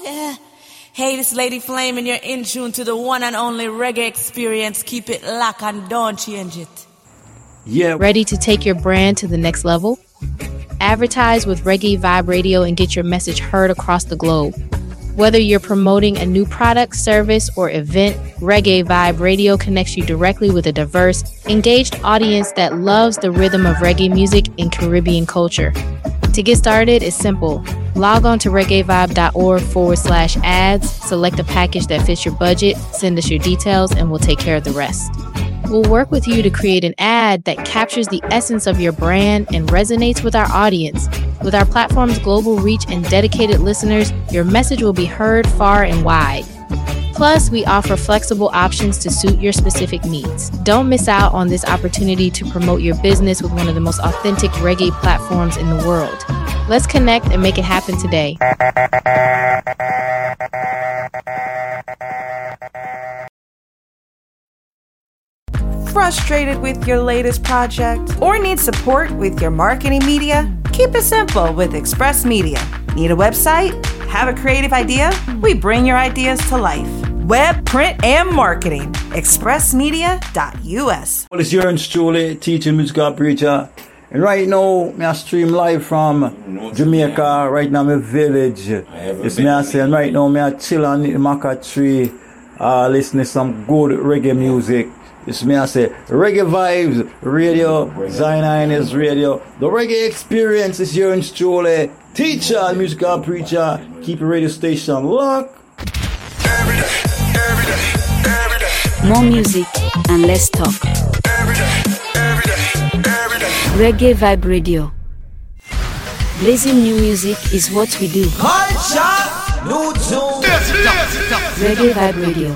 yeah. Hey, this Lady Flame, and you're in tune to the one and only reggae experience. Keep it locked and don't change it. Yeah. Ready to take your brand to the next level? Advertise with Reggae Vibe Radio and get your message heard across the globe. Whether you're promoting a new product, service, or event, Reggae Vibe Radio connects you directly with a diverse, engaged audience that loves the rhythm of reggae music and Caribbean culture. To get started, it's simple. Log on to reggaevibe.org/ads, select a package that fits your budget, send us your details, and we'll take care of the rest. We'll work with you to create an ad that captures the essence of your brand and resonates with our audience. With our platform's global reach and dedicated listeners, your message will be heard far and wide. Plus, we offer flexible options to suit your specific needs. Don't miss out on this opportunity to promote your business with one of the most authentic reggae platforms in the world. Let's connect and make it happen today. Frustrated with your latest project? Or need support with your marketing media? Keep it simple with Express Media. Need a website? Have a creative idea? We bring your ideas to life. Web, print, and marketing. expressmedia.us. Well, it's yours truly, teaching musical preacher. And right now, I stream live from Jamaica, right now, my village. It's me I say, and right now, I chill on the maca tree, listening to some good reggae music. It's me I say, Reggae Vibes Radio, Zion is Radio. The reggae experience is yours truly, teacher, musical preacher. Keep your radio station locked. More music and less talk. Reggae Vibe Radio. Blazing new music is what we do. Reggae Vibe Radio.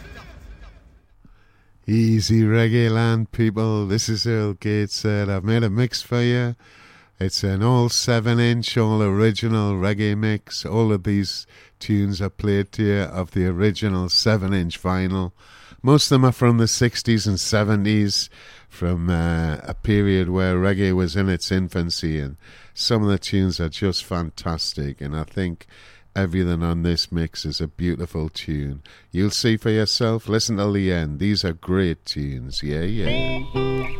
Easy reggae land, people. This is Earl Gates. I've made a mix for you. It's an all 7-inch, all original reggae mix. All of these tunes are played to you of the original 7-inch vinyl. Most of them are from the 60s and 70s, from a period where reggae was in its infancy, and some of the tunes are just fantastic, and I think everything on this mix is a beautiful tune. You'll see for yourself. Listen till the end. These are great tunes. Yeah.